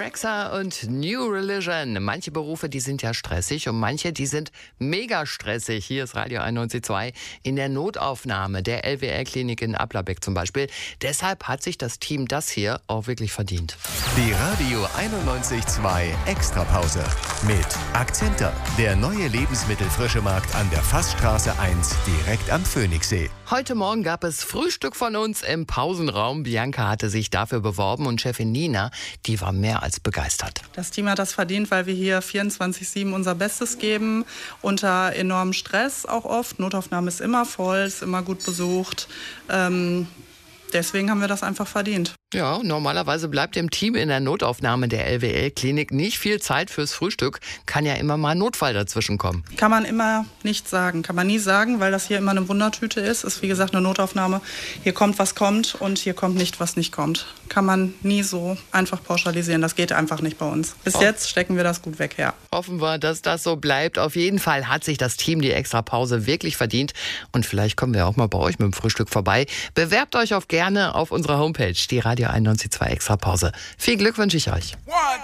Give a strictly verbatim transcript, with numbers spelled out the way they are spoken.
Rexa und New Religion. Manche Berufe, die sind ja stressig und manche, die sind mega stressig. Hier ist Radio einundneunzig Komma zwei in der Notaufnahme der L W L-Klinik in Applerbeck zum Beispiel. Deshalb hat sich das Team das hier auch wirklich verdient. Die Radio einundneunzig Komma zwei Extrapause mit Akzenter, der neue Lebensmittelfrischemarkt an der Fassstraße eins direkt am Phoenixsee. Heute Morgen gab es Frühstück von uns im Pausenraum. Bianca hatte sich dafür beworben und Chefin Nina, die war mehr als begeistert. Das Team hat das verdient, weil wir hier vierundzwanzig sieben unser Bestes geben, unter enormem Stress auch oft. Notaufnahme ist immer voll, ist immer gut besucht. Ähm, deswegen haben wir das einfach verdient. Ja, normalerweise bleibt dem Team in der Notaufnahme der L W L-Klinik nicht viel Zeit fürs Frühstück. Kann ja immer mal ein Notfall dazwischen kommen. Kann man immer nicht sagen, kann man nie sagen, weil das hier immer eine Wundertüte ist. Ist wie gesagt eine Notaufnahme. Hier kommt, was kommt und hier kommt nicht, was nicht kommt. Kann man nie so einfach pauschalisieren. Das geht einfach nicht bei uns. Bis oh. jetzt stecken wir das gut weg, ja. Hoffen wir, dass das so bleibt. Auf jeden Fall hat sich das Team die Extrapause wirklich verdient. Und vielleicht kommen wir auch mal bei euch mit dem Frühstück vorbei. Bewerbt euch auf gerne auf unserer Homepage, die Radio einundneunzig Komma zwei Extrapause. Viel Glück wünsche ich euch. One.